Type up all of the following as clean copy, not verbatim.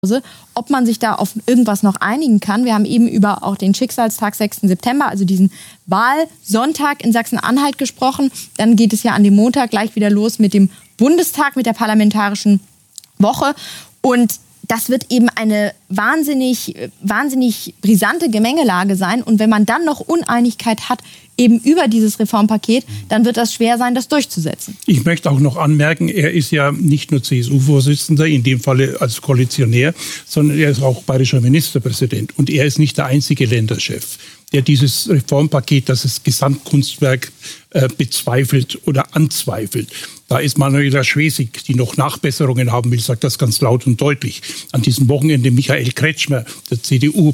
ob man sich da auf irgendwas noch einigen kann. Wir haben eben über auch den Schicksalstag 6. September, also diesen Wahlsonntag in Sachsen-Anhalt gesprochen. Dann geht es ja an dem Montag gleich wieder los mit dem Bundestag, mit der Parlamentarischen Woche. Und das wird eben eine wahnsinnig brisante Gemengelage sein. Und wenn man dann noch Uneinigkeit hat, eben über dieses Reformpaket, dann wird das schwer sein, das durchzusetzen. Ich möchte auch noch anmerken, er ist ja nicht nur CSU-Vorsitzender, in dem Falle als Koalitionär, sondern er ist auch bayerischer Ministerpräsident. Und er ist nicht der einzige Länderchef, der dieses Reformpaket, das Gesamtkunstwerk bezweifelt oder anzweifelt. Da ist Manuela Schwesig, die noch Nachbesserungen haben will, sagt das ganz laut und deutlich. An diesem Wochenende Michael Kretschmer, der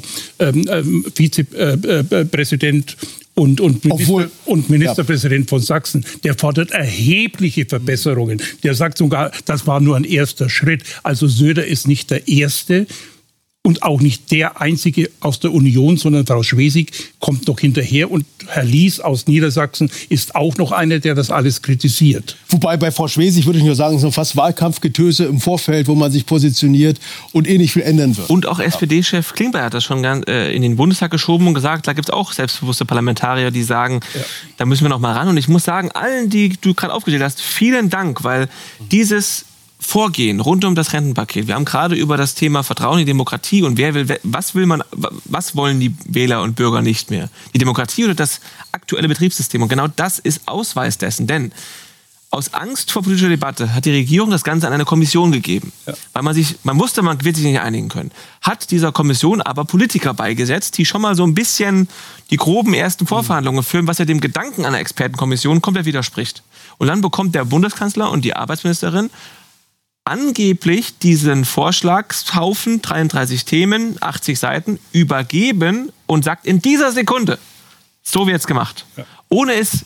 CDU-Vizepräsident und Ministerpräsident von Sachsen, der fordert erhebliche Verbesserungen. Der sagt sogar, das war nur ein erster Schritt. Also Söder ist nicht der Erste und auch nicht der Einzige aus der Union, sondern Frau Schwesig kommt noch hinterher. Und Herr Lies aus Niedersachsen ist auch noch einer, der das alles kritisiert. Wobei bei Frau Schwesig würde ich nur sagen, es ist noch fast Wahlkampfgetöse im Vorfeld, wo man sich positioniert und nicht viel ändern wird. Und auch SPD-Chef Klingbeil hat das schon in den Bundestag geschoben und gesagt, da gibt es auch selbstbewusste Parlamentarier, die sagen, da müssen wir noch mal ran. Und ich muss sagen, allen, die du gerade aufgezählt hast, vielen Dank, weil dieses Vorgehen rund um das Rentenpaket. Wir haben gerade über das Thema Vertrauen in die Demokratie und was wollen die Wähler und Bürger nicht mehr? Die Demokratie oder das aktuelle Betriebssystem? Und genau das ist Ausweis dessen. Denn aus Angst vor politischer Debatte hat die Regierung das Ganze an eine Kommission gegeben. Ja. Weil man wusste, man wird sich nicht einigen können. Hat dieser Kommission aber Politiker beigesetzt, die schon mal so ein bisschen die groben ersten Vorverhandlungen führen, was ja dem Gedanken einer Expertenkommission komplett widerspricht. Und dann bekommt der Bundeskanzler und die Arbeitsministerin angeblich diesen Vorschlagshaufen, 33 Themen, 80 Seiten, übergeben und sagt in dieser Sekunde, so wird's gemacht. Ja. Ohne es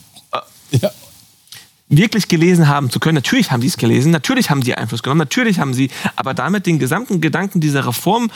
wirklich gelesen haben zu können. Natürlich haben sie es gelesen, natürlich haben sie Einfluss genommen, natürlich haben sie aber damit den gesamten Gedanken dieser Reform,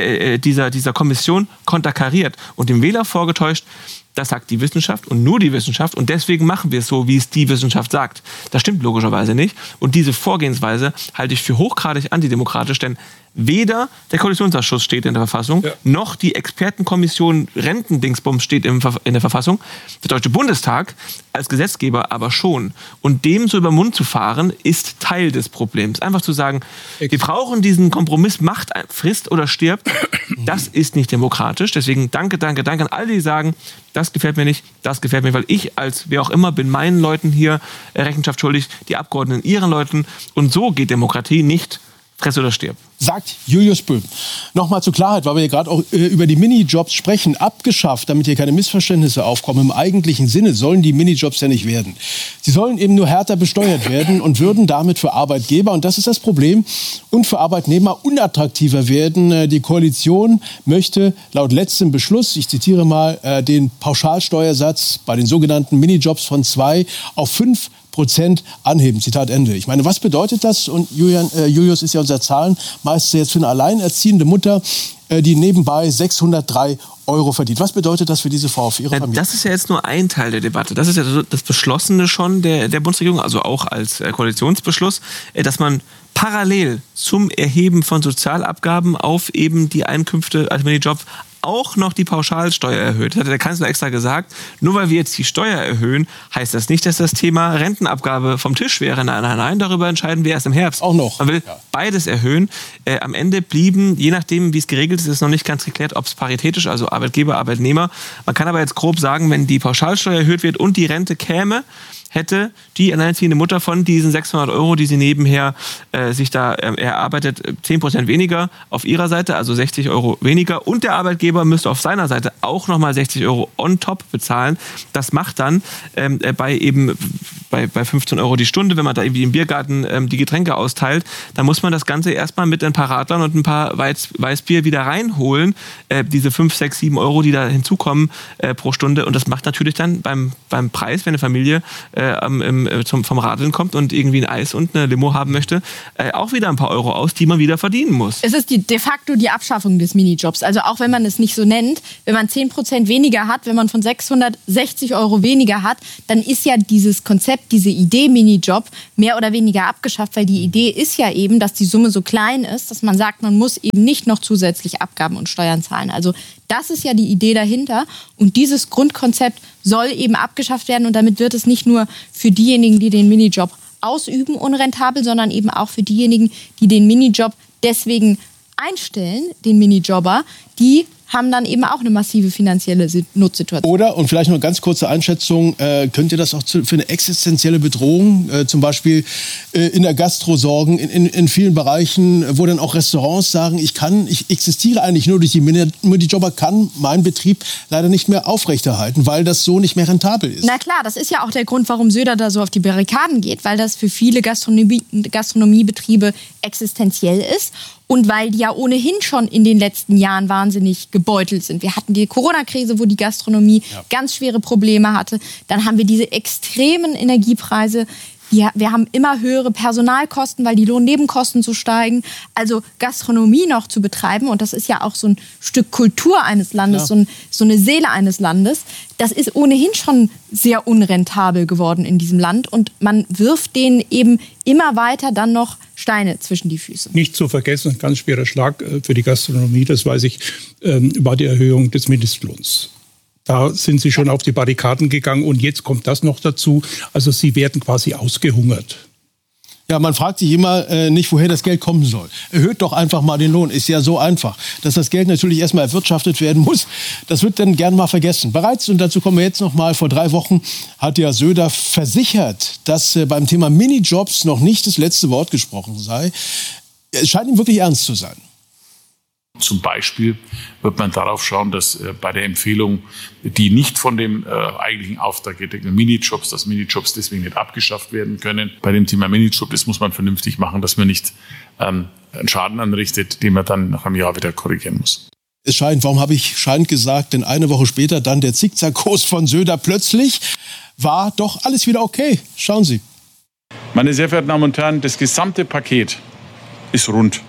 dieser Kommission konterkariert und dem Wähler vorgetäuscht, das sagt die Wissenschaft und nur die Wissenschaft und deswegen machen wir es so, wie es die Wissenschaft sagt. Das stimmt logischerweise nicht und diese Vorgehensweise halte ich für hochgradig antidemokratisch, denn weder der Koalitionsausschuss steht in der Verfassung, noch die Expertenkommission Rentendingsbums steht in der Verfassung. Der Deutsche Bundestag als Gesetzgeber aber schon. Und dem so über den Mund zu fahren, ist Teil des Problems. Einfach zu sagen, wir brauchen diesen Kompromiss, Macht frisst oder stirbt, das ist nicht demokratisch. Deswegen danke an all die sagen, das gefällt mir nicht, das gefällt mir, weil ich als wer auch immer bin meinen Leuten hier Rechenschaft schuldig, die Abgeordneten ihren Leuten. Und so geht Demokratie nicht. Fress oder stirb. Sagt Julius Böhm. Nochmal zur Klarheit, weil wir ja gerade auch über die Minijobs sprechen. Abgeschafft, damit hier keine Missverständnisse aufkommen, im eigentlichen Sinne sollen die Minijobs ja nicht werden. Sie sollen eben nur härter besteuert werden und würden damit für Arbeitgeber, und das ist das Problem, und für Arbeitnehmer unattraktiver werden. Die Koalition möchte laut letztem Beschluss, ich zitiere mal, den Pauschalsteuersatz bei den sogenannten Minijobs von 2 auf 5% anheben. Zitat Ende. Ich meine, was bedeutet das? Und Julius ist ja unser Zahlenmeister jetzt für eine alleinerziehende Mutter, die nebenbei 603 € verdient. Was bedeutet das für diese Frau, für ihre Familie? Das ist ja jetzt nur ein Teil der Debatte. Das ist ja das Beschlossene schon der Bundesregierung, also auch als Koalitionsbeschluss, dass man parallel zum Erheben von Sozialabgaben auf eben die Einkünfte als Minijob auch noch die Pauschalsteuer erhöht. Das hat der Kanzler extra gesagt. Nur weil wir jetzt die Steuer erhöhen, heißt das nicht, dass das Thema Rentenabgabe vom Tisch wäre. Nein, darüber entscheiden wir erst im Herbst. Auch noch. Man will beides erhöhen. Am Ende blieben, je nachdem, wie es geregelt ist, ist noch nicht ganz geklärt, ob es paritätisch, also Arbeitgeber, Arbeitnehmer. Man kann aber jetzt grob sagen, wenn die Pauschalsteuer erhöht wird und die Rente käme, hätte die alleinerziehende Mutter von diesen 600 €, die sie nebenher sich da erarbeitet, 10% weniger auf ihrer Seite, also 60 € weniger. Und der Arbeitgeber müsste auf seiner Seite auch nochmal 60 € on top bezahlen. Das macht dann bei 15 € die Stunde, wenn man da irgendwie im Biergarten die Getränke austeilt, dann muss man das Ganze erstmal mit ein paar Radlern und ein paar Weißbier wieder reinholen. Diese 5, 6, 7 €, die da hinzukommen pro Stunde. Und das macht natürlich dann beim Preis, wenn eine Familie vom Radeln kommt und irgendwie ein Eis und eine Limo haben möchte, auch wieder ein paar Euro aus, die man wieder verdienen muss. Es ist de facto die Abschaffung des Minijobs. Also auch wenn man es nicht so nennt, wenn man 10% weniger hat, wenn man von 660 € weniger hat, dann ist ja dieses Konzept Konzept, diese Idee Minijob mehr oder weniger abgeschafft, weil die Idee ist ja eben, dass die Summe so klein ist, dass man sagt, man muss eben nicht noch zusätzlich Abgaben und Steuern zahlen. Also das ist ja die Idee dahinter und dieses Grundkonzept soll eben abgeschafft werden und damit wird es nicht nur für diejenigen, die den Minijob ausüben, unrentabel, sondern eben auch für diejenigen, die den Minijob deswegen einstellen, den Minijobber, die haben dann eben auch eine massive finanzielle Notsituation. Oder, und vielleicht noch eine ganz kurze Einschätzung, könnt ihr das auch für eine existenzielle Bedrohung, zum Beispiel in der Gastro sorgen, in vielen Bereichen, wo dann auch Restaurants sagen, ich existiere eigentlich nur durch die Minijobber, kann meinen Betrieb leider nicht mehr aufrechterhalten, weil das so nicht mehr rentabel ist. Na klar, das ist ja auch der Grund, warum Söder da so auf die Barrikaden geht, weil das für viele Gastronomiebetriebe existenziell ist. Und weil die ja ohnehin schon in den letzten Jahren wahnsinnig gebeutelt sind. Wir hatten die Corona-Krise, wo die Gastronomie ganz schwere Probleme hatte. Dann haben wir diese extremen Energiepreise. Wir haben immer höhere Personalkosten, weil die Lohnnebenkosten so steigen. Also Gastronomie noch zu betreiben, und das ist ja auch so ein Stück Kultur eines Landes, so eine Seele eines Landes, das ist ohnehin schon sehr unrentabel geworden in diesem Land. Und man wirft denen eben immer weiter dann noch Steine zwischen die Füße. Nicht zu vergessen, ein ganz schwerer Schlag für die Gastronomie, das weiß ich, war die Erhöhung des Mindestlohns. Da sind sie schon auf die Barrikaden gegangen und jetzt kommt das noch dazu. Also sie werden quasi ausgehungert. Ja, man fragt sich immer nicht, woher das Geld kommen soll. Erhöht doch einfach mal den Lohn. Ist ja so einfach. Dass das Geld natürlich erstmal erwirtschaftet werden muss, das wird dann gern mal vergessen. Bereits, und dazu kommen wir jetzt noch mal, vor 3 Wochen hat ja Söder versichert, dass beim Thema Minijobs noch nicht das letzte Wort gesprochen sei. Es scheint ihm wirklich ernst zu sein. Zum Beispiel wird man darauf schauen, dass bei der Empfehlung, die nicht von dem eigentlichen Auftrag gedeckten Minijobs, dass Minijobs deswegen nicht abgeschafft werden können. Bei dem Thema Minijob, das muss man vernünftig machen, dass man nicht einen Schaden anrichtet, den man dann nach einem Jahr wieder korrigieren muss. Es scheint, warum habe ich scheint gesagt, denn eine Woche später dann der Zickzackkurs von Söder, plötzlich war doch alles wieder okay. Schauen Sie. Meine sehr verehrten Damen und Herren, das gesamte Paket ist rund.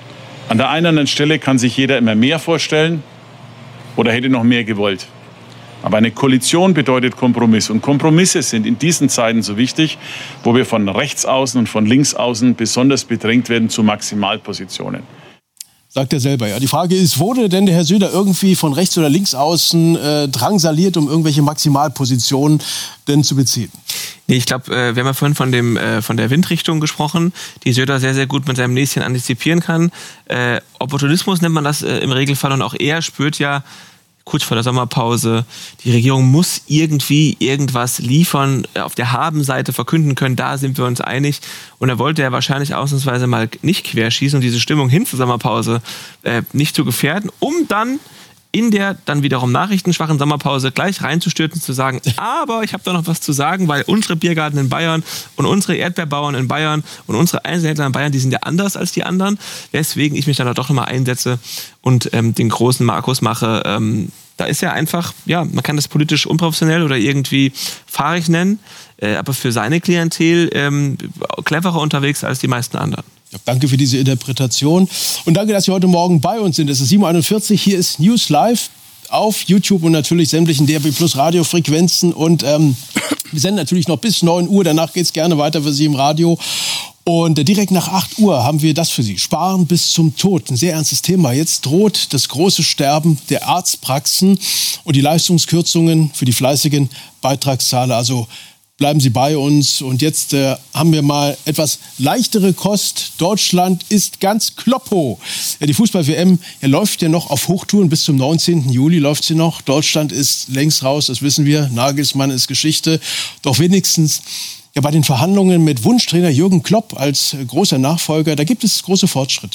An der einen oder anderen Stelle kann sich jeder immer mehr vorstellen oder hätte noch mehr gewollt. Aber eine Koalition bedeutet Kompromiss. Und Kompromisse sind in diesen Zeiten so wichtig, wo wir von rechts außen und von links außen besonders bedrängt werden zu Maximalpositionen. Sagt er selber, ja. Die Frage ist, wurde denn der Herr Söder irgendwie von rechts oder links außen drangsaliert, um irgendwelche Maximalpositionen denn zu beziehen? Nee, ich glaube, wir haben ja vorhin von der Windrichtung gesprochen, die Söder sehr, sehr gut mit seinem Näschen antizipieren kann. Opportunismus nennt man das im Regelfall, und auch er spürt ja, kurz vor der Sommerpause, die Regierung muss irgendwie irgendwas liefern, auf der Habenseite verkünden können, da sind wir uns einig. Und er wollte ja wahrscheinlich ausnahmsweise mal nicht querschießen und diese Stimmung hin zur Sommerpause nicht zu gefährden, um dann in der dann wiederum nachrichtenschwachen Sommerpause gleich reinzustürzen, zu sagen, aber ich habe da noch was zu sagen, weil unsere Biergarten in Bayern und unsere Erdbeerbauern in Bayern und unsere Einzelhändler in Bayern, die sind ja anders als die anderen, weswegen ich mich dann doch nochmal einsetze und den großen Markus mache. Da ist er einfach, ja, man kann das politisch unprofessionell oder irgendwie fahrig nennen, aber für seine Klientel cleverer unterwegs als die meisten anderen. Ja, danke für diese Interpretation und danke, dass Sie heute Morgen bei uns sind. Es ist 7.41 Uhr, hier ist News Live auf YouTube und natürlich sämtlichen DRB Plus Radiofrequenzen und wir senden natürlich noch bis 9 Uhr, danach geht es gerne weiter für Sie im Radio. Und direkt nach 8 Uhr haben wir das für Sie. Sparen bis zum Tod. Ein sehr ernstes Thema. Jetzt droht das große Sterben der Arztpraxen und die Leistungskürzungen für die fleißigen Beitragszahler. Also bleiben Sie bei uns. Und jetzt haben wir mal etwas leichtere Kost. Deutschland ist ganz kloppo. Ja, die Fußball-WM läuft ja noch auf Hochtouren. Bis zum 19. Juli läuft sie noch. Deutschland ist längst raus, das wissen wir. Nagelsmann ist Geschichte. Doch wenigstens ja, bei den Verhandlungen mit Wunschtrainer Jürgen Klopp als großer Nachfolger, da gibt es große Fortschritte.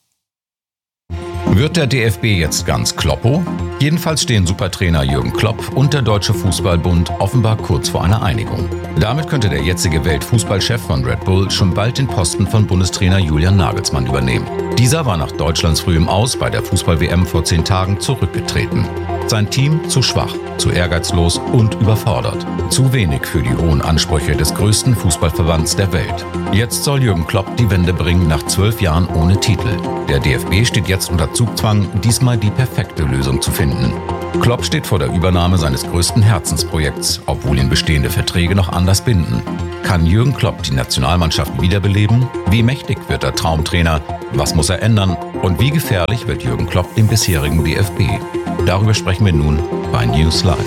Wird der DFB jetzt ganz kloppo? Jedenfalls stehen Supertrainer Jürgen Klopp und der Deutsche Fußballbund offenbar kurz vor einer Einigung. Damit könnte der jetzige Weltfußballchef von Red Bull schon bald den Posten von Bundestrainer Julian Nagelsmann übernehmen. Dieser war nach Deutschlands frühem Aus bei der Fußball-WM vor 10 Tagen zurückgetreten. Sein Team zu schwach, zu ehrgeizlos und überfordert. Zu wenig für die hohen Ansprüche des größten Fußballverbands der Welt. Jetzt soll Jürgen Klopp die Wende bringen nach 12 Jahren ohne Titel. Der DFB steht jetzt unter Zugzwang, diesmal die perfekte Lösung zu finden. Klopp steht vor der Übernahme seines größten Herzensprojekts, obwohl ihn bestehende Verträge noch anders binden. Kann Jürgen Klopp die Nationalmannschaft wiederbeleben? Wie mächtig wird der Traumtrainer? Was muss er ändern? Und wie gefährlich wird Jürgen Klopp dem bisherigen DFB? Darüber sprechen wir nun bei News Live.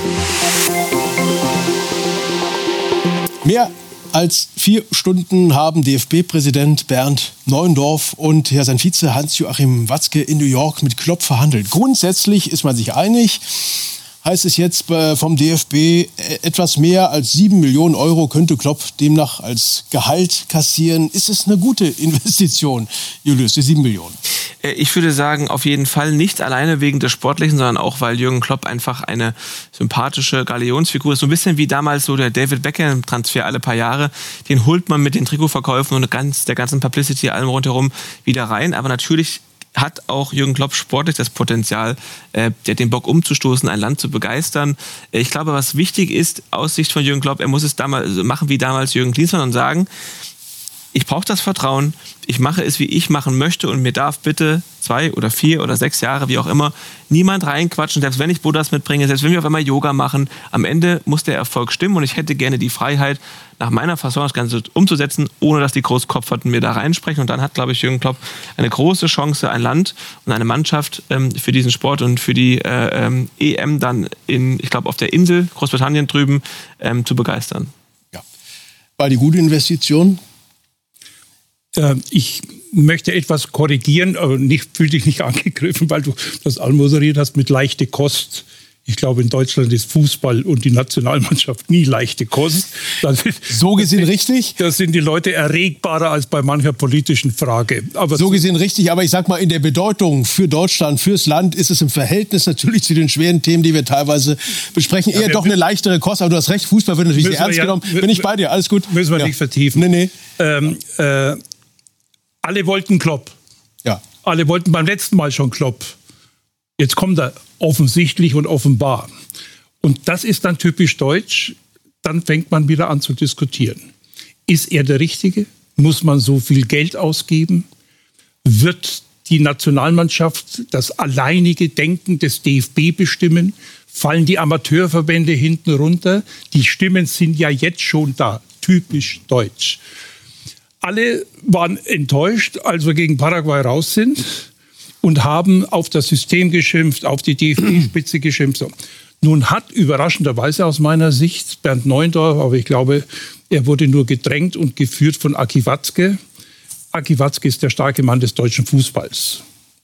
Mehr als 4 Stunden haben DFB-Präsident Bernd Neuendorf und sein Vize Hans-Joachim Watzke in New York mit Klopp verhandelt. Grundsätzlich ist man sich einig. Heißt es jetzt vom DFB, etwas mehr als 7 Millionen Euro könnte Klopp demnach als Gehalt kassieren. Ist es eine gute Investition, Julius, die 7 Millionen? Ich würde sagen, auf jeden Fall nicht alleine wegen des Sportlichen, sondern auch, weil Jürgen Klopp einfach eine sympathische Galionsfigur ist. So ein bisschen wie damals so der David Beckham-Transfer alle paar Jahre. Den holt man mit den Trikotverkäufen und der ganzen Publicity, allem rundherum wieder rein. Aber natürlich hat auch Jürgen Klopp sportlich das Potenzial, den Bock umzustoßen, ein Land zu begeistern. Ich glaube, was wichtig ist, aus Sicht von Jürgen Klopp, er muss es damals machen wie damals Jürgen Klinsmann und sagen, ich brauche das Vertrauen, ich mache es, wie ich machen möchte und mir darf bitte 2 oder 4 oder 6 Jahre, wie auch immer, niemand reinquatschen, selbst wenn ich Buddhas mitbringe, selbst wenn wir auf einmal Yoga machen. Am Ende muss der Erfolg stimmen und ich hätte gerne die Freiheit, nach meiner Fasson das Ganze umzusetzen, ohne dass die Großkopferten mir da reinsprechen. Und dann hat, glaube ich, Jürgen Klopp eine große Chance, ein Land und eine Mannschaft für diesen Sport und für die EM dann ich glaube, auf der Insel Großbritannien drüben zu begeistern. Ja. War die gute Investition? Ich möchte etwas korrigieren, aber fühl dich nicht angegriffen, weil du das anmoderiert hast mit leichte Kost. Ich glaube, in Deutschland ist Fußball und die Nationalmannschaft nie leichte Kost. So gesehen richtig? Da sind die Leute erregbarer als bei mancher politischen Frage. Aber so gesehen richtig, aber ich sag mal, in der Bedeutung für Deutschland, fürs Land, ist es im Verhältnis natürlich zu den schweren Themen, die wir teilweise besprechen, eher doch eine leichtere Kost. Aber du hast recht, Fußball wird natürlich sehr ernst genommen. Bin ich bei dir, alles gut? Müssen wir nicht vertiefen. Nee. Alle wollten Klopp. Ja. Alle wollten beim letzten Mal schon Klopp. Jetzt kommt er offensichtlich und offenbar. Und das ist dann typisch deutsch. Dann fängt man wieder an zu diskutieren. Ist er der Richtige? Muss man so viel Geld ausgeben? Wird die Nationalmannschaft das alleinige Denken des DFB bestimmen? Fallen die Amateurverbände hinten runter? Die Stimmen sind ja jetzt schon da. Typisch deutsch. Alle waren enttäuscht, als wir gegen Paraguay raus sind und haben auf das System geschimpft, auf die DFB-Spitze geschimpft. Nun hat überraschenderweise aus meiner Sicht Bernd Neuendorf, aber ich glaube, er wurde nur gedrängt und geführt von Aki Watzke. Aki Watzke ist der starke Mann des deutschen Fußballs.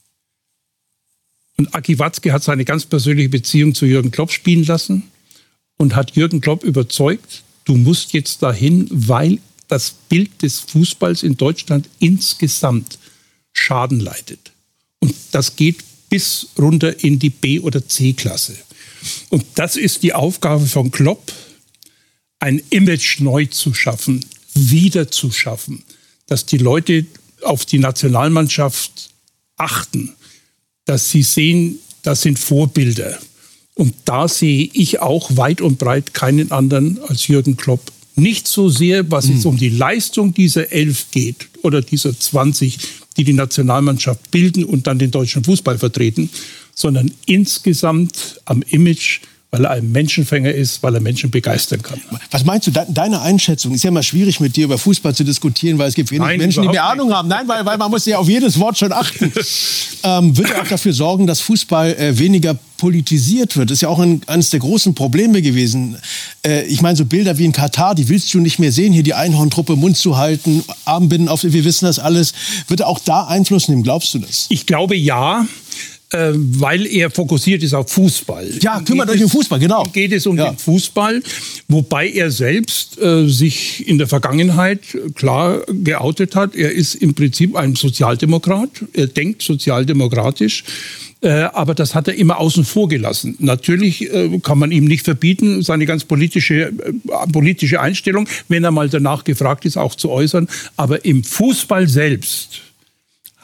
Und Aki Watzke hat seine ganz persönliche Beziehung zu Jürgen Klopp spielen lassen und hat Jürgen Klopp überzeugt, du musst jetzt dahin, weil das Bild des Fußballs in Deutschland insgesamt Schaden leidet. Und das geht bis runter in die B- oder C-Klasse. Und das ist die Aufgabe von Klopp, ein Image neu zu schaffen, wieder zu schaffen, dass die Leute auf die Nationalmannschaft achten, dass sie sehen, das sind Vorbilder. Und da sehe ich auch weit und breit keinen anderen als Jürgen Klopp. Nicht so sehr, was jetzt um die Leistung dieser 11 geht oder dieser 20, die die Nationalmannschaft bilden und dann den deutschen Fußball vertreten, sondern insgesamt am Image, weil er ein Menschenfänger ist, weil er Menschen begeistern kann. Was meinst du, deine Einschätzung? Ist ja mal schwierig, mit dir über Fußball zu diskutieren, weil es gibt wenig Menschen, die mehr Ahnung haben. Nein, weil man muss ja auf jedes Wort schon achten. Wird er auch dafür sorgen, dass Fußball weniger politisiert wird? Das ist ja auch eines der großen Probleme gewesen. Ich meine, so Bilder wie in Katar, die willst du nicht mehr sehen. Hier die Einhorntruppe, Mund zu halten, Armbinden auf, wir wissen das alles. Wird er auch da Einfluss nehmen? Glaubst du das? Ich glaube, ja. Weil er fokussiert ist auf Fußball. Ja, kümmert euch um Fußball, genau. Geht es um den Fußball, wobei er selbst sich in der Vergangenheit klar geoutet hat. Er ist im Prinzip ein Sozialdemokrat, er denkt sozialdemokratisch, aber das hat er immer außen vor gelassen. Natürlich kann man ihm nicht verbieten, seine ganz politische Einstellung, wenn er mal danach gefragt ist, auch zu äußern. Aber im Fußball selbst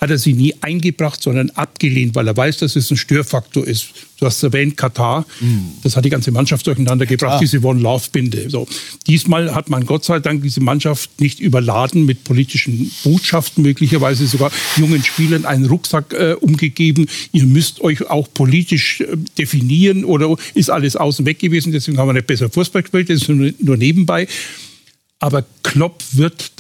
hat er sie nie eingebracht, sondern abgelehnt, weil er weiß, dass es ein Störfaktor ist. Du hast erwähnt, Katar, das hat die ganze Mannschaft durcheinander gebracht, diese One-Love-Binde. So. Diesmal hat man Gott sei Dank diese Mannschaft nicht überladen mit politischen Botschaften, möglicherweise sogar jungen Spielern einen Rucksack umgegeben. Ihr müsst euch auch politisch definieren oder ist alles außen weg gewesen, deswegen haben wir nicht besser Fußball gespielt, das ist nur nebenbei. Aber Klopp wird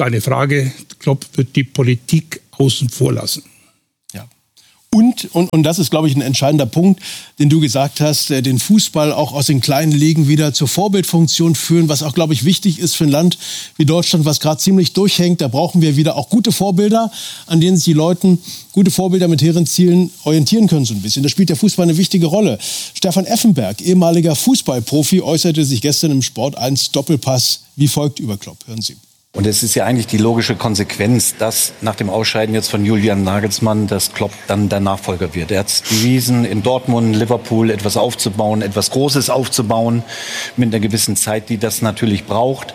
die Politik außen vor lassen. Ja. Und das ist, glaube ich, ein entscheidender Punkt, den du gesagt hast, den Fußball auch aus den kleinen Ligen wieder zur Vorbildfunktion führen, was auch, glaube ich, wichtig ist für ein Land wie Deutschland, was gerade ziemlich durchhängt. Da brauchen wir wieder auch gute Vorbilder, an denen sich die Leute, gute Vorbilder mit hehren Zielen orientieren können so ein bisschen. Da spielt der Fußball eine wichtige Rolle. Stefan Effenberg, ehemaliger Fußballprofi, äußerte sich gestern im Sport 1 Doppelpass wie folgt über Klopp. Hören Sie. Und es ist ja eigentlich die logische Konsequenz, dass nach dem Ausscheiden jetzt von Julian Nagelsmann, dass Klopp dann der Nachfolger wird. Er hat es bewiesen, in Dortmund, Liverpool etwas aufzubauen, etwas Großes aufzubauen, mit einer gewissen Zeit, die das natürlich braucht.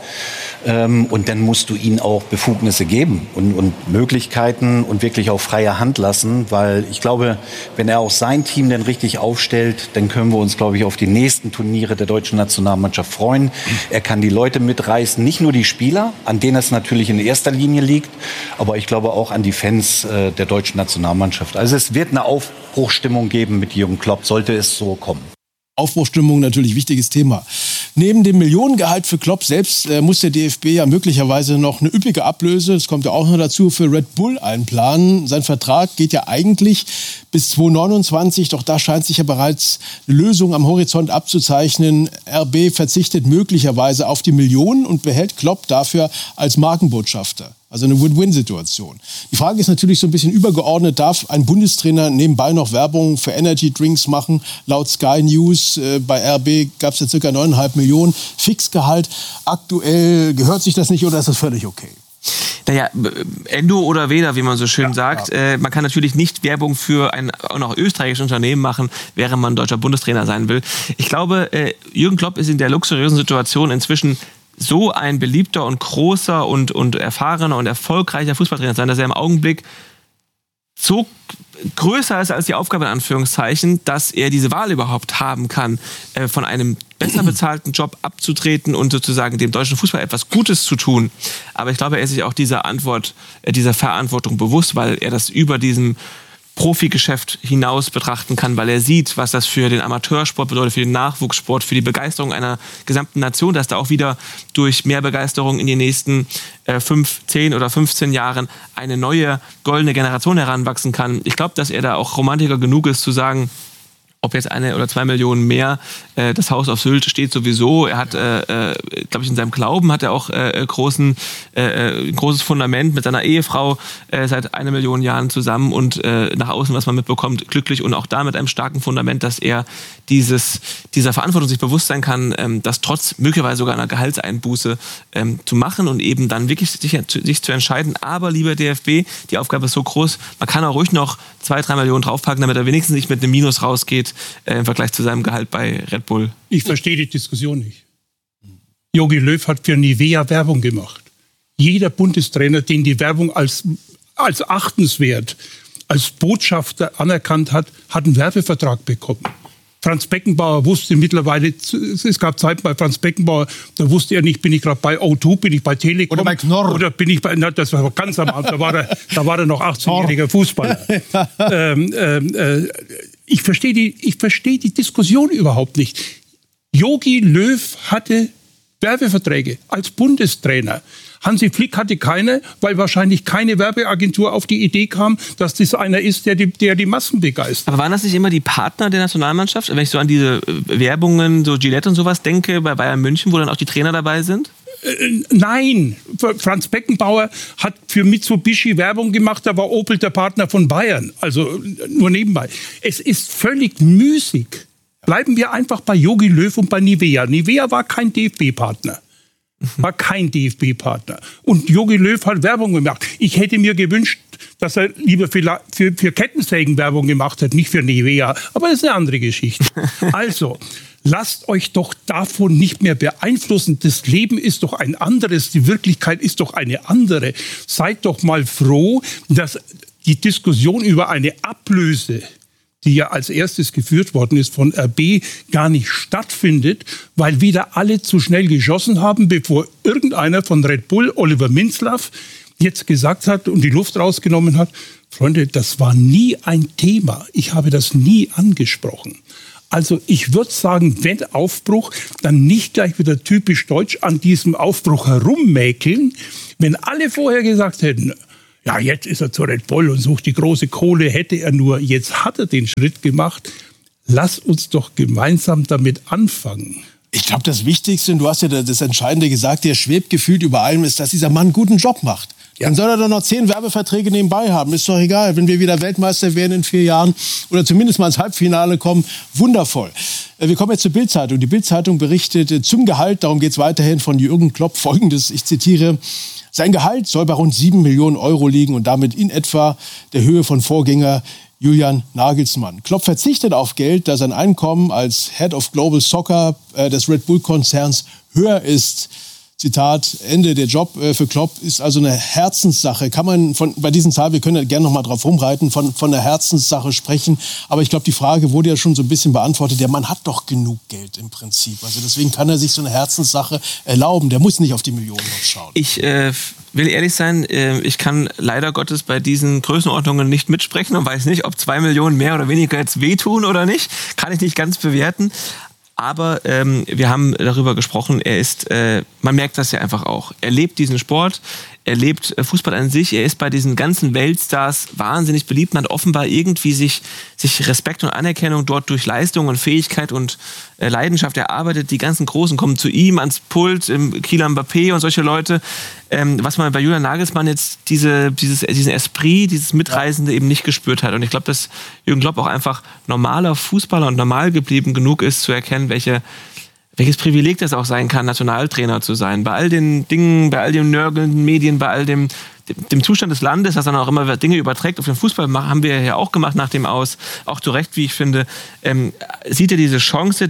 Und dann musst du ihnen auch Befugnisse geben und Möglichkeiten und wirklich auch freie Hand lassen, weil ich glaube, wenn er auch sein Team dann richtig aufstellt, dann können wir uns, glaube ich, auf die nächsten Turniere der deutschen Nationalmannschaft freuen. Er kann die Leute mitreißen, nicht nur die Spieler, an denen es natürlich in erster Linie liegt, aber ich glaube auch an die Fans der deutschen Nationalmannschaft. Also es wird eine Aufbruchstimmung geben mit Jürgen Klopp, sollte es so kommen. Aufbruchstimmung natürlich wichtiges Thema. Neben dem Millionengehalt für Klopp selbst muss der DFB ja möglicherweise noch eine üppige Ablöse, das kommt ja auch noch dazu, für Red Bull einplanen. Sein Vertrag geht ja eigentlich bis 2029, doch da scheint sich ja bereits eine Lösung am Horizont abzuzeichnen. RB verzichtet möglicherweise auf die Millionen und behält Klopp dafür als Markenbotschafter. Also eine Win-Win-Situation. Die Frage ist natürlich so ein bisschen übergeordnet, darf ein Bundestrainer nebenbei noch Werbung für Energy Drinks machen? Laut Sky News bei RB gab es ja ca. 9,5 Millionen Fixgehalt. Aktuell gehört sich das nicht oder ist das völlig okay? Naja, Endo oder Weder, wie man so schön sagt. Ja. Man kann natürlich nicht Werbung für ein auch noch österreichisches Unternehmen machen, während man deutscher Bundestrainer sein will. Ich glaube, Jürgen Klopp ist in der luxuriösen Situation inzwischen so ein beliebter und großer und erfahrener und erfolgreicher Fußballtrainer sein, dass er im Augenblick so größer ist als die Aufgabe in Anführungszeichen, dass er diese Wahl überhaupt haben kann, von einem besser bezahlten Job abzutreten und sozusagen dem deutschen Fußball etwas Gutes zu tun. Aber ich glaube, er ist sich auch dieser Verantwortung bewusst, weil er das über diesem Profigeschäft hinaus betrachten kann, weil er sieht, was das für den Amateursport bedeutet, für den Nachwuchssport, für die Begeisterung einer gesamten Nation, dass da auch wieder durch mehr Begeisterung in den nächsten 5, 10 oder 15 Jahren eine neue goldene Generation heranwachsen kann. Ich glaube, dass er da auch Romantiker genug ist, zu sagen, ob jetzt 1 oder 2 Millionen mehr, das Haus auf Sylt steht sowieso. Er hat, glaube ich, in seinem Glauben hat er auch ein großes Fundament mit seiner Ehefrau seit 1 Million Jahren zusammen und nach außen, was man mitbekommt, glücklich und auch da mit einem starken Fundament, dass er dieser Verantwortung sich bewusst sein kann, das trotz möglicherweise sogar einer Gehaltseinbuße zu machen und eben dann wirklich sich zu entscheiden. Aber, lieber DFB, die Aufgabe ist so groß, man kann auch ruhig noch 2, 3 Millionen draufpacken, damit er wenigstens nicht mit einem Minus rausgeht im Vergleich zu seinem Gehalt bei Red Bull. Ich verstehe die Diskussion nicht. Jogi Löw hat für Nivea Werbung gemacht. Jeder Bundestrainer, den die Werbung als achtenswert, als Botschafter anerkannt hat, hat einen Werbevertrag bekommen. Franz Beckenbauer wusste mittlerweile, es gab Zeiten bei Franz Beckenbauer, da wusste er nicht, bin ich gerade bei O2, bin ich bei Telekom. Oder bei Knorr. Oder bin ich bei, das war ganz am Anfang, da war er noch 18-jähriger Fußballer. Ich verstehe die Diskussion überhaupt nicht. Jogi Löw hatte Werbeverträge als Bundestrainer. Hansi Flick hatte keine, weil wahrscheinlich keine Werbeagentur auf die Idee kam, dass das einer ist, der die Massen begeistert. Aber waren das nicht immer die Partner der Nationalmannschaft? Wenn ich so an diese Werbungen, so Gillette und sowas denke, bei Bayern München, wo dann auch die Trainer dabei sind? Nein, Franz Beckenbauer hat für Mitsubishi Werbung gemacht, da war Opel der Partner von Bayern, also nur nebenbei. Es ist völlig müßig. Bleiben wir einfach bei Jogi Löw und bei Nivea. Nivea war kein DFB-Partner. Und Jogi Löw hat Werbung gemacht. Ich hätte mir gewünscht, dass er lieber für Kettensägen Werbung gemacht hat, nicht für Nivea. Aber das ist eine andere Geschichte. Also, lasst euch doch davon nicht mehr beeinflussen. Das Leben ist doch ein anderes. Die Wirklichkeit ist doch eine andere. Seid doch mal froh, dass die Diskussion über eine Ablöse, die ja als erstes geführt worden ist von RB, gar nicht stattfindet, weil wieder alle zu schnell geschossen haben, bevor irgendeiner von Red Bull, Oliver Minzlaff, jetzt gesagt hat und die Luft rausgenommen hat, Freunde, das war nie ein Thema. Ich habe das nie angesprochen. Also ich würde sagen, wenn Aufbruch, dann nicht gleich wieder typisch deutsch an diesem Aufbruch herummäkeln. Wenn alle vorher gesagt hätten, ja, jetzt ist er zu Red Bull und sucht die große Kohle, hätte er nur, jetzt hat er den Schritt gemacht. Lass uns doch gemeinsam damit anfangen. Ich glaube, das Wichtigste, und du hast ja das Entscheidende gesagt, der schwebt gefühlt über allem, ist, dass dieser Mann einen guten Job macht. Ja. Dann soll er doch noch 10 Werbeverträge nebenbei haben. Ist doch egal, wenn wir wieder Weltmeister werden in 4 Jahren oder zumindest mal ins Halbfinale kommen. Wundervoll. Wir kommen jetzt zur Bild-Zeitung. Die Bild-Zeitung berichtet zum Gehalt, darum geht es weiterhin, von Jürgen Klopp Folgendes, ich zitiere: Sein Gehalt soll bei rund 7 Millionen Euro liegen und damit in etwa der Höhe von Vorgänger Julian Nagelsmann. Klopp verzichtet auf Geld, da sein Einkommen als Head of Global Soccer des Red Bull-Konzerns höher ist. Zitat, Ende. Der Job für Klopp ist also eine Herzenssache. Kann man bei diesen Zahlen, wir können ja gerne noch mal drauf rumreiten, von einer Herzenssache sprechen. Aber ich glaube, die Frage wurde ja schon so ein bisschen beantwortet. Der Mann hat doch genug Geld im Prinzip. Also deswegen kann er sich so eine Herzenssache erlauben. Der muss nicht auf die Millionen noch schauen. Ich will ehrlich sein, ich kann leider Gottes bei diesen Größenordnungen nicht mitsprechen und weiß nicht, ob 2 Millionen mehr oder weniger jetzt wehtun oder nicht. Kann ich nicht ganz bewerten. Aber wir haben darüber gesprochen, man merkt das ja einfach auch. Er lebt diesen Sport, er lebt Fußball an sich, er ist bei diesen ganzen Weltstars wahnsinnig beliebt. Man hat offenbar irgendwie sich Respekt und Anerkennung dort durch Leistung und Fähigkeit und Leidenschaft erarbeitet. Die ganzen Großen kommen zu ihm ans Pult, Kylian Mbappé und solche Leute. Was man bei Julian Nagelsmann jetzt diesen Esprit, dieses Mitreisende eben nicht gespürt hat. Und ich glaube, dass Jürgen Klopp auch einfach normaler Fußballer und normal geblieben genug ist, zu erkennen, welches Privileg das auch sein kann, Nationaltrainer zu sein. Bei all den Dingen, bei all den nörgelnden Medien, bei all dem Zustand des Landes, das dann auch immer Dinge überträgt auf den Fußball, haben wir ja auch gemacht nach dem Aus, auch zu Recht, wie ich finde, sieht er diese Chance,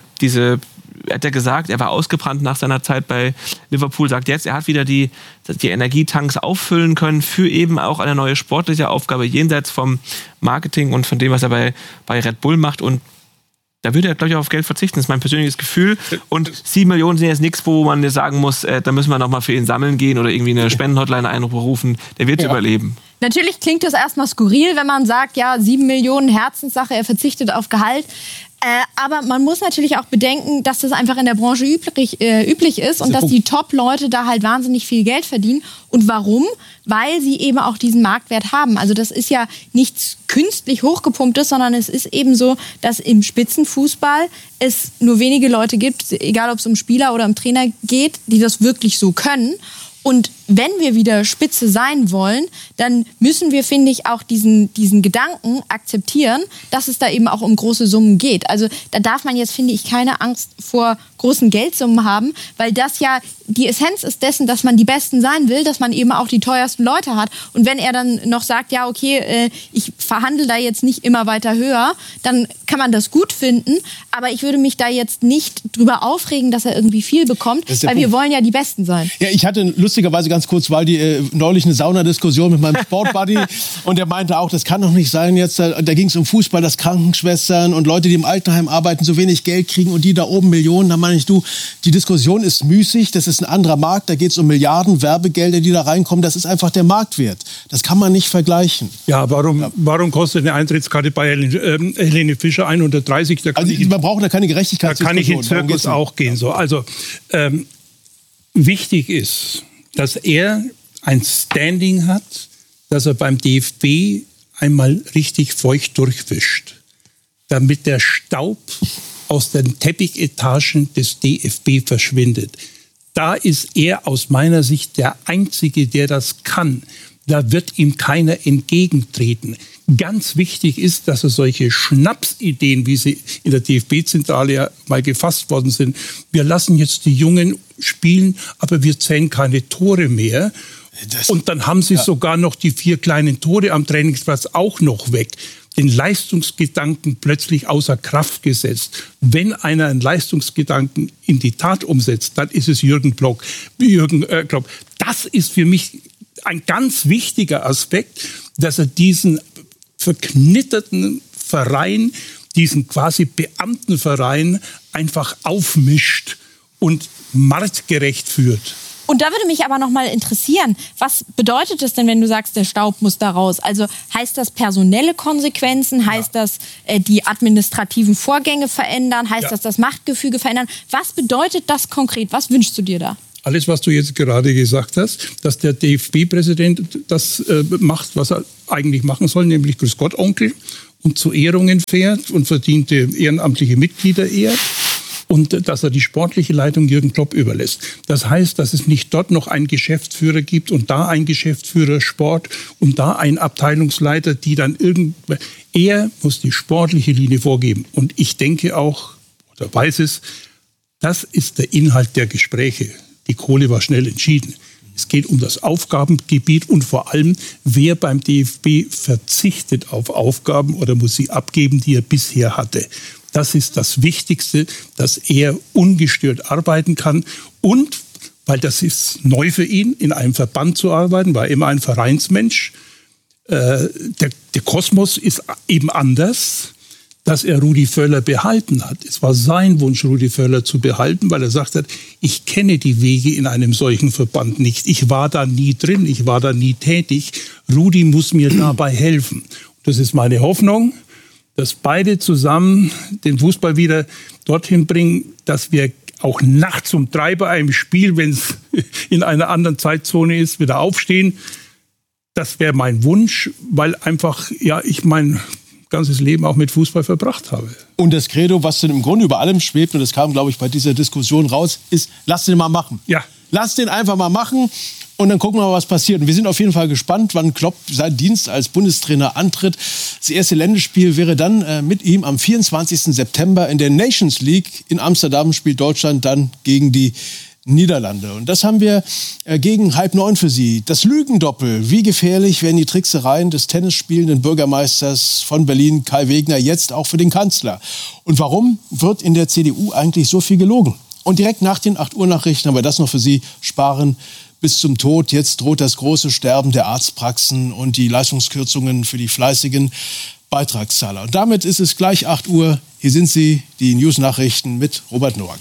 hat er gesagt, er war ausgebrannt nach seiner Zeit bei Liverpool, sagt jetzt, er hat wieder die Energietanks auffüllen können für eben auch eine neue sportliche Aufgabe jenseits vom Marketing und von dem, was er bei Red Bull macht. Und da würde er, glaube ich, auf Geld verzichten. Das ist mein persönliches Gefühl. Und 7 Millionen sind jetzt nichts, wo man sagen muss, da müssen wir nochmal für ihn sammeln gehen oder irgendwie eine Spendenhotline einrufen. Der wird überleben. Natürlich klingt das erstmal skurril, wenn man sagt, ja, 7 Millionen, Herzenssache, er verzichtet auf Gehalt. Aber man muss natürlich auch bedenken, dass das einfach in der Branche üblich ist und dass die Top-Leute da halt wahnsinnig viel Geld verdienen. Und warum? Weil sie eben auch diesen Marktwert haben. Also das ist ja nichts künstlich hochgepumptes, sondern es ist eben so, dass im Spitzenfußball es nur wenige Leute gibt, egal ob es um Spieler oder um Trainer geht, die das wirklich so können. Und wenn wir wieder Spitze sein wollen, dann müssen wir, finde ich, auch diesen Gedanken akzeptieren, dass es da eben auch um große Summen geht. Also da darf man jetzt, finde ich, keine Angst vor großen Geldsummen haben, weil das ja die Essenz ist dessen, dass man die Besten sein will, dass man eben auch die teuersten Leute hat. Und wenn er dann noch sagt, ja, okay, ich verhandle da jetzt nicht immer weiter höher, dann kann man das gut finden. Aber ich würde mich da jetzt nicht drüber aufregen, dass er irgendwie viel bekommt, weil wir wollen ja die Besten sein. Ja, ich hatte lustigerweise ganz kurz, weil neulich eine Saunadiskussion mit meinem Sportbuddy und der meinte auch, das kann doch nicht sein jetzt, da ging es um Fußball, dass Krankenschwestern und Leute, die im Altenheim arbeiten, so wenig Geld kriegen und die da oben Millionen. Da meine ich, die Diskussion ist müßig, das ist ein anderer Markt, da geht es um Milliarden Werbegelder, die da reinkommen, das ist einfach der Marktwert. Das kann man nicht vergleichen. Ja, warum kostet eine Eintrittskarte bei Helene Fischer 130? Man braucht da keine Gerechtigkeit. Da kann ich in Zirkus auch gehen. So. Also wichtig ist, dass er ein Standing hat, dass er beim DFB einmal richtig feucht durchwischt, damit der Staub aus den Teppichetagen des DFB verschwindet. Da ist er aus meiner Sicht der Einzige, der das kann. Da wird ihm keiner entgegentreten. Ganz wichtig ist, dass er solche Schnapsideen, wie sie in der DFB-Zentrale ja mal gefasst worden sind, wir lassen jetzt die Jungen spielen, aber wir zählen keine Tore mehr. Und dann haben sie sogar noch die 4 kleinen Tore am Trainingsplatz auch noch weg. Den Leistungsgedanken plötzlich außer Kraft gesetzt. Wenn einer einen Leistungsgedanken in die Tat umsetzt, dann ist es Jürgen Klopp. Das ist für mich ein ganz wichtiger Aspekt, dass er diesen verknitterten Verein, diesen quasi Beamtenverein einfach aufmischt und marktgerecht führt. Und da würde mich aber noch mal interessieren, was bedeutet es denn, wenn du sagst, der Staub muss da raus? Also heißt das personelle Konsequenzen? Heißt das die administrativen Vorgänge verändern? Heißt das das Machtgefüge verändern? Was bedeutet das konkret? Was wünschst du dir da? Alles, was du jetzt gerade gesagt hast, dass der DFB-Präsident das macht, was er eigentlich machen soll, nämlich Grüß Gott, Onkel, und zu Ehrungen fährt und verdiente ehrenamtliche Mitglieder ehrt. Und dass er die sportliche Leitung Jürgen Klopp überlässt. Das heißt, dass es nicht dort noch einen Geschäftsführer gibt und da ein Geschäftsführer Sport und da ein Abteilungsleiter, die dann er muss die sportliche Linie vorgeben. Und ich denke auch, oder weiß es, das ist der Inhalt der Gespräche. Die Kohle war schnell entschieden. Es geht um das Aufgabengebiet und vor allem, wer beim DFB verzichtet auf Aufgaben oder muss sie abgeben, die er bisher hatte. Das ist das Wichtigste, dass er ungestört arbeiten kann. Und, weil das ist neu für ihn, in einem Verband zu arbeiten, war immer ein Vereinsmensch. Der Kosmos ist eben anders, dass er Rudi Völler behalten hat. Es war sein Wunsch, Rudi Völler zu behalten, weil er sagt hat, ich kenne die Wege in einem solchen Verband nicht. Ich war da nie drin, ich war da nie tätig. Rudi muss mir dabei helfen. Das ist meine Hoffnung, dass beide zusammen den Fußball wieder dorthin bringen, dass wir auch nachts um 3 bei einem Spiel, wenn es in einer anderen Zeitzone ist, wieder aufstehen. Das wäre mein Wunsch, weil einfach, ich mein ganzes Leben auch mit Fußball verbracht habe. Und das Credo, was dann im Grunde über allem schwebt, und das kam, glaube ich, bei dieser Diskussion raus, ist, lass den mal machen. Ja. Lass den einfach mal machen. Und dann gucken wir mal, was passiert. Und wir sind auf jeden Fall gespannt, wann Klopp seinen Dienst als Bundestrainer antritt. Das erste Länderspiel wäre dann mit ihm am 24. September in der Nations League. In Amsterdam spielt Deutschland dann gegen die Niederlande. Und das haben wir gegen 8:30 für Sie. Das Lügendoppel. Wie gefährlich werden die Tricksereien des tennisspielenden Bürgermeisters von Berlin, Kai Wegner, jetzt auch für den Kanzler? Und warum wird in der CDU eigentlich so viel gelogen? Und direkt nach den 8 Uhr Nachrichten haben wir das noch für Sie. Sparen bis zum Tod. Jetzt droht das große Sterben der Arztpraxen und die Leistungskürzungen für die fleißigen Beitragszahler. Und damit ist es gleich 8 Uhr. Hier sind sie, die News-Nachrichten mit Robert Nowak.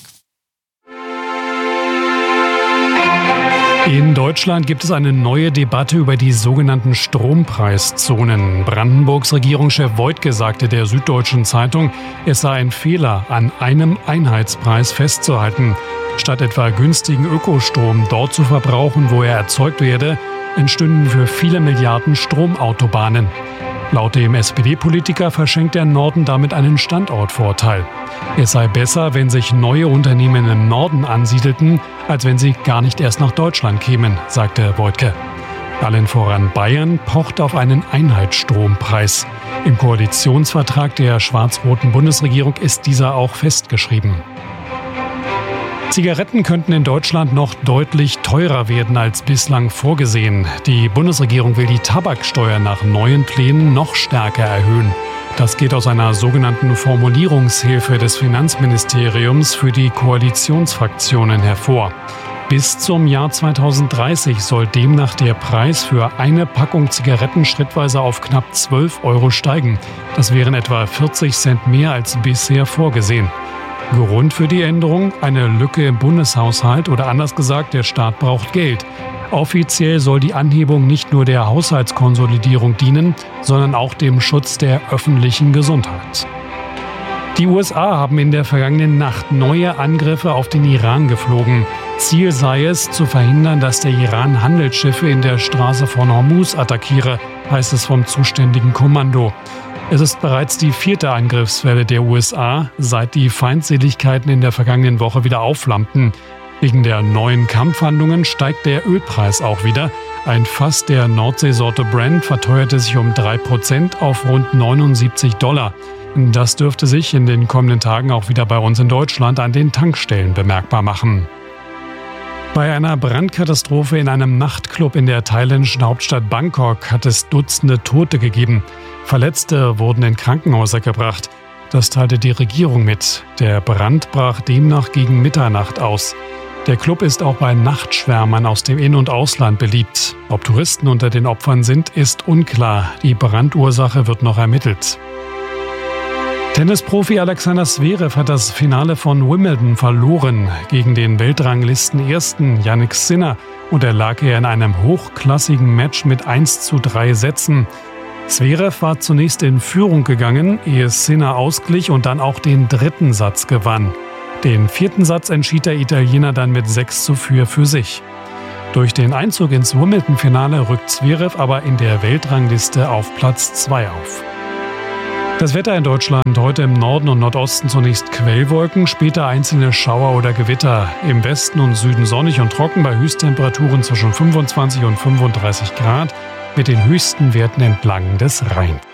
In Deutschland gibt es eine neue Debatte über die sogenannten Strompreiszonen. Brandenburgs Regierungschef Woidke sagte der Süddeutschen Zeitung, es sei ein Fehler, an einem Einheitspreis festzuhalten. Statt etwa günstigen Ökostrom dort zu verbrauchen, wo er erzeugt werde, entstünden für viele Milliarden Stromautobahnen. Laut dem SPD-Politiker verschenkt der Norden damit einen Standortvorteil. Es sei besser, wenn sich neue Unternehmen im Norden ansiedelten, als wenn sie gar nicht erst nach Deutschland kämen, sagte Woidke. Allen voran Bayern pocht auf einen Einheitsstrompreis. Im Koalitionsvertrag der schwarz-roten Bundesregierung ist dieser auch festgeschrieben. Zigaretten könnten in Deutschland noch deutlich teurer werden als bislang vorgesehen. Die Bundesregierung will die Tabaksteuer nach neuen Plänen noch stärker erhöhen. Das geht aus einer sogenannten Formulierungshilfe des Finanzministeriums für die Koalitionsfraktionen hervor. Bis zum Jahr 2030 soll demnach der Preis für eine Packung Zigaretten schrittweise auf knapp 12 € steigen. Das wären etwa 40 Cent mehr als bisher vorgesehen. Grund für die Änderung? Eine Lücke im Bundeshaushalt oder anders gesagt, der Staat braucht Geld. Offiziell soll die Anhebung nicht nur der Haushaltskonsolidierung dienen, sondern auch dem Schutz der öffentlichen Gesundheit. Die USA haben in der vergangenen Nacht neue Angriffe auf den Iran geflogen. Ziel sei es, zu verhindern, dass der Iran Handelsschiffe in der Straße von Hormuz attackiere, heißt es vom zuständigen Kommando. Es ist bereits die 4. Angriffswelle der USA, seit die Feindseligkeiten in der vergangenen Woche wieder aufflammten. Wegen der neuen Kampfhandlungen steigt der Ölpreis auch wieder. Ein Fass der Nordseesorte Brent verteuerte sich um 3% auf rund $79. Das dürfte sich in den kommenden Tagen auch wieder bei uns in Deutschland an den Tankstellen bemerkbar machen. Bei einer Brandkatastrophe in einem Nachtclub in der thailändischen Hauptstadt Bangkok hat es Dutzende Tote gegeben. Verletzte wurden in Krankenhäuser gebracht. Das teilte die Regierung mit. Der Brand brach demnach gegen Mitternacht aus. Der Club ist auch bei Nachtschwärmern aus dem In- und Ausland beliebt. Ob Touristen unter den Opfern sind, ist unklar. Die Brandursache wird noch ermittelt. Tennisprofi Alexander Zverev hat das Finale von Wimbledon verloren. Gegen den Weltranglisten-Ersten Jannik Sinner unterlag er in einem hochklassigen Match mit 1:3 Sätzen. Zverev war zunächst in Führung gegangen, ehe Sinner ausglich und dann auch den dritten Satz gewann. Den vierten Satz entschied der Italiener dann mit 6:4 für sich. Durch den Einzug ins Wimbledon-Finale rückt Zverev aber in der Weltrangliste auf Platz 2 auf. Das Wetter in Deutschland: heute im Norden und Nordosten zunächst Quellwolken, später einzelne Schauer oder Gewitter. Im Westen und Süden sonnig und trocken bei Höchsttemperaturen zwischen 25 und 35 Grad mit den höchsten Werten entlang des Rheins.